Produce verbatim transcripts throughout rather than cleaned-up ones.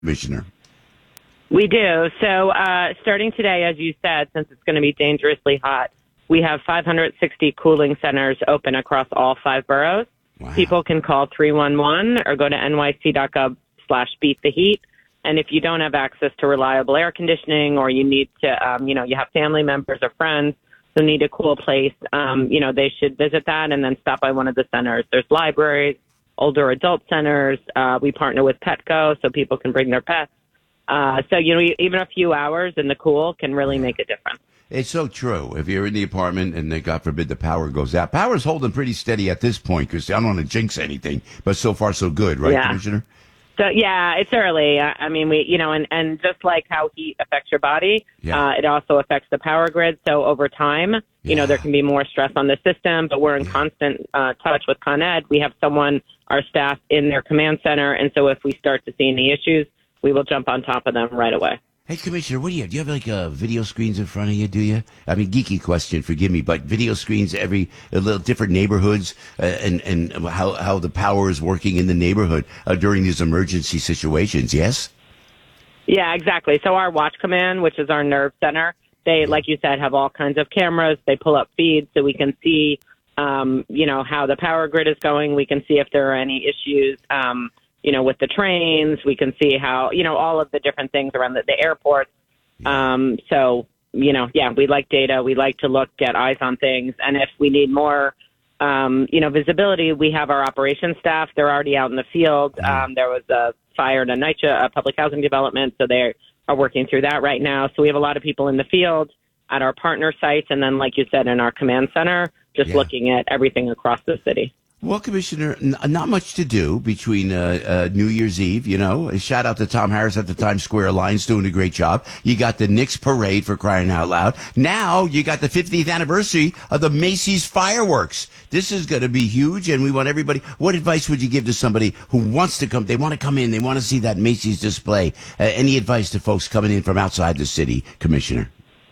Commissioner? We do. So uh, starting today, as you said, since it's going to be dangerously hot, we have five hundred sixty cooling centers open across all five boroughs. Wow. People can call three one one or go to nyc.gov slash beat the heat. And if you don't have access to reliable air conditioning, or you need to, um, you know, you have family members or friends who need a cool place, um, you know, they should visit that and then stop by one of the centers. There's libraries, older adult centers. Uh, we partner with Petco so people can bring their pets. Uh, so, you know, even a few hours in the cool can really make a difference. It's so true. If you're in the apartment and, they, God forbid, the power goes out. Power's holding pretty steady at this point, because I don't want to jinx anything, but so far so good, right, yeah. Commissioner? So, yeah, it's early. I, I mean, we, you know, and, and just like how heat affects your body, yeah. uh, it also affects the power grid. So over time, you yeah. know, there can be more stress on the system, but we're in yeah. constant uh, touch with Con Ed. We have someone, our staff, in their command center. And so if we start to see any issues, we will jump on top of them right away. Hey, Commissioner, what do you have? Do you have like uh, video screens in front of you, do you? I mean, geeky question, forgive me, but video screens every a little different neighborhoods uh, and, and how, how the power is working in the neighborhood uh, during these emergency situations, yes? Yeah, exactly. So our Watch Command, which is our nerve center, they, like you said, have all kinds of cameras. They pull up feeds so we can see, um, you know, how the power grid is going. We can see if there are any issues, um, you know, with the trains. We can see how, you know, all of the different things around the, the airports. Um, so, you know, yeah, we like data. We like to look, get eyes on things. And if we need more, um, you know, visibility, we have our operations staff. They're already out in the field. Um, there was a fire in a NYCHA, a public housing development, so they are working through that right now. So we have a lot of people in the field at our partner sites. And then, like you said, in our command center, just yeah. looking at everything across the city. Well, Commissioner, n- not much to do between uh, uh, New Year's Eve, you know. A shout out to Tom Harris at the Times Square Alliance doing a great job. You got the Knicks parade, for crying out loud. Now you got the fiftieth anniversary of the Macy's fireworks. This is going to be huge, and we want everybody. What advice would you give to somebody who wants to come? They want to come in. They want to see that Macy's display. Uh, any advice to folks coming in from outside the city, Commissioner?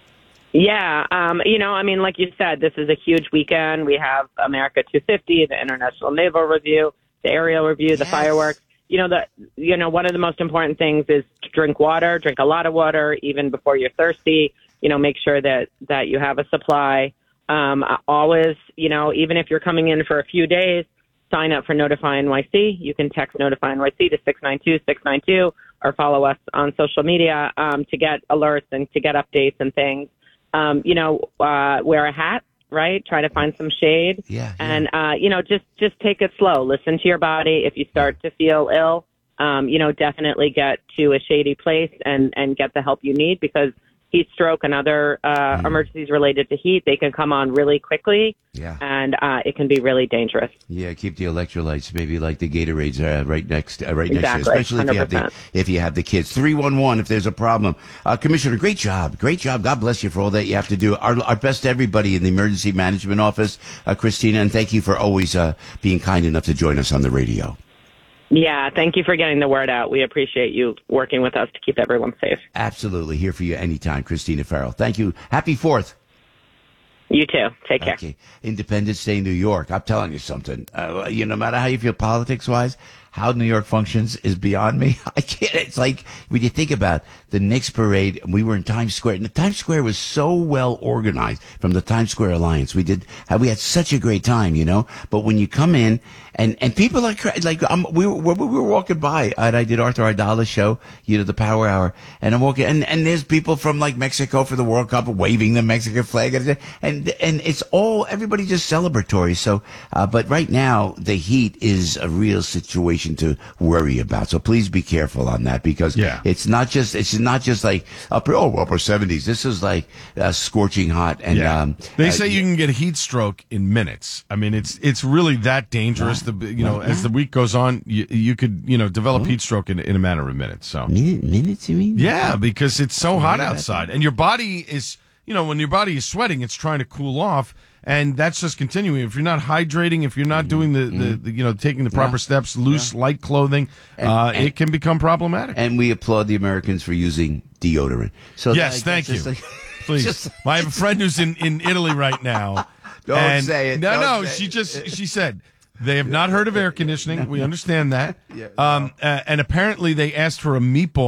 Yeah, um, you know, I mean, like you said, this is a huge weekend. We have America two fifty, the International Naval Review, the Aerial Review, the yes. fireworks. You know, the you know, one of the most important things is to drink water, drink a lot of water, even before you're thirsty. You know, make sure that, that you have a supply. Um, always, you know, even if you're coming in for a few days, sign up for Notify N Y C. You can text Notify N Y C to six nine two six nine two or follow us on social media um, to get alerts and to get updates and things. Um, you know, uh, wear a hat, right? Try to find some shade. Yeah, yeah. And, uh, you know, just, just take it slow. Listen to your body. If you start to feel ill, um, you know, definitely get to a shady place and, and get the help you need, because heat stroke and other uh, mm. emergencies related to heat, they can come on really quickly. Yeah. And uh, it can be really dangerous. Yeah, keep the electrolytes, maybe like the Gatorades, uh, right next, uh, right exactly. next to you, especially if you have the if you have the kids. Three one one if there's a problem. Uh, Commissioner, great job, great job. God bless you for all that you have to do. Our our best to everybody in the emergency management office, uh, Christina, and thank you for always uh, being kind enough to join us on the radio. Yeah, thank you for getting the word out. We appreciate you working with us to keep everyone safe. Absolutely, here for you anytime, Christina Farrell. Thank you. Happy Fourth. You too. Take care. Okay. Independence Day, New York. I'm telling you something. Uh, you know, no matter how you feel politics-wise, how New York functions is beyond me. I can't. It's like when you think about the Knicks parade, we were in Times Square, and the Times Square was so well organized from the Times Square Alliance. We did. We had such a great time, you know. But when you come in, and and people are like, um, we were we were walking by, and I did Arthur Aidala's show, you know, the Power Hour, and I'm walking, and and there's people from like Mexico for the World Cup waving the Mexican flag, and and, and it's all everybody just celebratory. So, uh, but right now the heat is a real situation to worry about. So please be careful on that, because yeah. it's not just it's not just like upper oh upper seventies. This is like uh, scorching hot. And yeah. um, they uh, say you can get a heat stroke in minutes. I mean, it's it's really that dangerous. What? The you know What? as the week goes on, you you could you know develop what? heat stroke in, in a matter of minutes. So Minute, minutes, you mean? yeah, because it's so hot Yeah, outside, and your body is you know when your body is sweating, it's trying to cool off. And that's just continuing. If you're not hydrating, if you're not doing the, the, the you know, taking the proper Yeah. steps, loose, yeah. light clothing, And, uh, and, it can become problematic. And we applaud the Americans for using deodorant. So yes, that, thank you. like, Please. just, I have a friend who's in, in Italy right now. Don't and say it. No, Don't no, say she it. just, she said, They have not heard of air conditioning. We understand that. Um, uh, and apparently they asked for a meatball